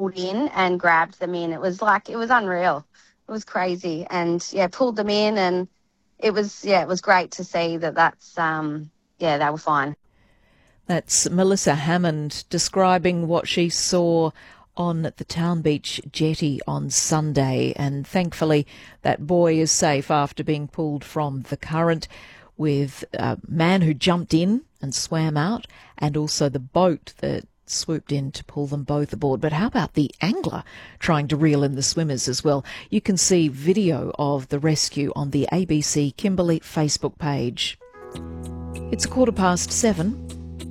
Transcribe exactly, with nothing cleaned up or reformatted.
pulled in and grabbed them in. It was like, it was unreal. It was crazy. And, yeah, pulled them in, and it was, yeah, it was great to see that that's, um, yeah, they were fine. That's Melissa Hammond describing what she saw on the Town Beach jetty on Sunday, and thankfully that boy is safe after being pulled from the current, with a man who jumped in and swam out, and also the boat that swooped in to pull them both aboard. But how about the angler trying to reel in the swimmers as well? You can see video of the rescue on the A B C Kimberley Facebook page. It's a quarter past seven.